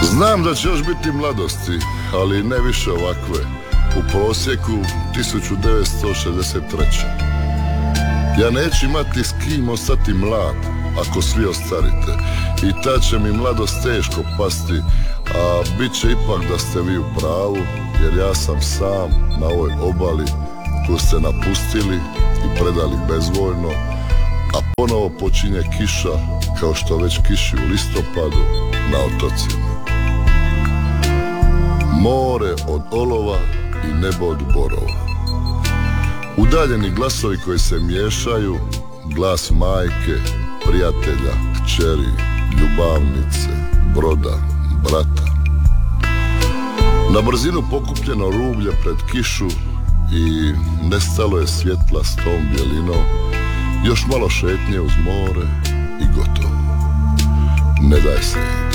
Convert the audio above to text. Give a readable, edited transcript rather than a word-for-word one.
Znam da će još biti mladosti, ali ne više ovakve. U prosjeku 1963. Ja neću imati s kim ostati mlad ako svi ostarite. I ta će mi mladost teško pasti, a bit će ipak da ste vi u pravu, jer ja sam sam na ovoj obali koju ste napustili i predali bezvoljno, a ponovo počinje kiša kao što već kiši u listopadu na otocima. More od olova i nebo od borova. Udaljeni glasovi koji se miješaju, glas majke, prijatelja, kćeri, ljubavnice, broda, brata. Na brzinu pokupljeno rublje pred kišu i nestalo je svjetla s tom bjelinom. Još malo šetnje uz more i gotovo. Ne daj se.